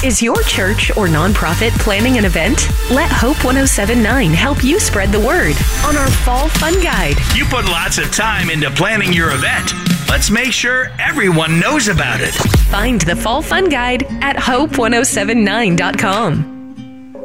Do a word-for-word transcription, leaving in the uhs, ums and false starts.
Is your church or nonprofit planning an event? Let Hope one oh seven point nine help you spread the word on our Fall Fun Guide. You put lots of time into planning your event. Let's make sure everyone knows about it. Find the Fall Fun Guide at hope one oh seven nine dot com.